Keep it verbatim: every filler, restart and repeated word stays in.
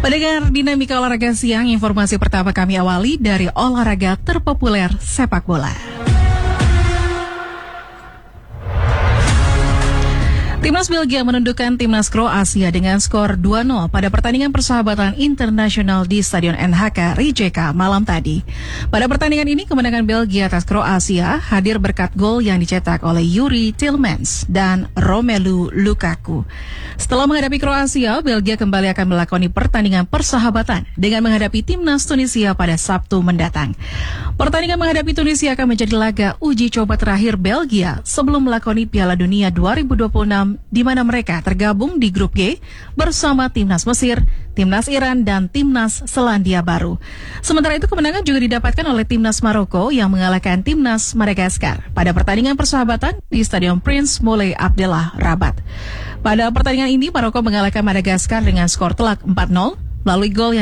Pendengar Dinamika Olahraga Siang, informasi pertama kami awali dari olahraga terpopuler sepak bola. Timnas Belgia menundukkan Timnas Kroasia dengan skor dua nol pada pertandingan persahabatan internasional di Stadion N H K Rijeka malam tadi. Pada pertandingan ini, kemenangan Belgia atas Kroasia hadir berkat gol yang dicetak oleh Yuri Tielemans dan Romelu Lukaku. Setelah menghadapi Kroasia, Belgia kembali akan melakoni pertandingan persahabatan dengan menghadapi Timnas Tunisia pada Sabtu mendatang. Pertandingan menghadapi Tunisia akan menjadi laga uji coba terakhir Belgia sebelum melakoni Piala Dunia dua ribu dua puluh enam, di mana mereka tergabung di grup G bersama Timnas Mesir, Timnas Iran, dan Timnas Selandia Baru. Sementara itu, kemenangan juga didapatkan oleh Timnas Maroko yang mengalahkan Timnas Madagaskar pada pertandingan persahabatan di Stadion Prince Moulay Abdellah, Rabat. Pada pertandingan ini, Maroko mengalahkan Madagaskar dengan skor telak empat nol melalui gol yang